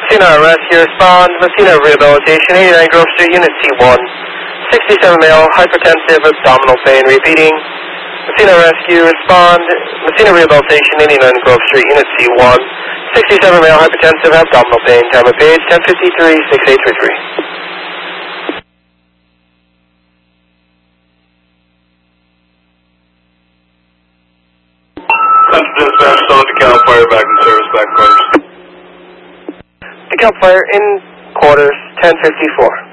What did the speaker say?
Messina Rescue Respond, Messina Rehabilitation, 89 Grove Street, Unit C1. 67 male, hypertensive, abdominal pain, repeating. Messina Rescue Respond, Messina Rehabilitation, 89 Grove Street, Unit C1. 67 male, hypertensive, abdominal pain, time of page 10:53, 6833. Central Dispatch, South DeKalb Fire back in service, back quarters. DeKalb Fire in quarters, 10:54.